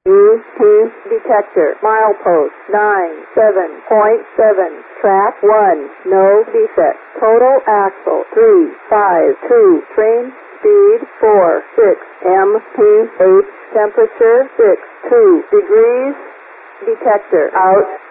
ET detector. Milepost 97.7. Track 1. No defect. Total axle 352. Train speed 46. MPH. Temperature 62 degrees. Detector out.